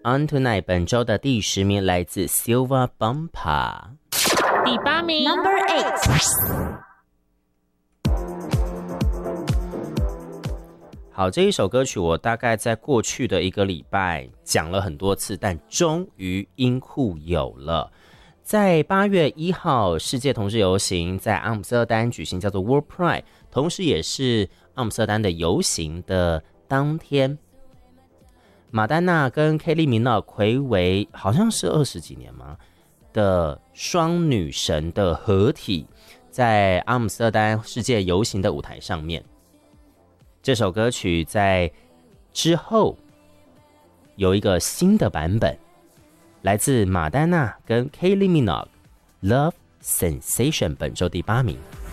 On Tonight 本周的第10名来自 Silva Bumpa， 第8名 Number 8。 好，这一首歌曲我大概在过去的1个礼拜讲了很多次，但终于音库有了。在8月1号世界同志游行在阿姆斯特丹举行，叫做 World Pride， 同时也是阿姆斯特丹的游行的当天，马丹娜跟 Kylie Minogue 睽违好像是20几年吗的双女神的合体，在阿姆斯特丹世界游行的舞台上面。这首歌曲在之后有一个新的版本，来自马丹娜跟 Kylie Minogue， Love Sensation 本周第8名。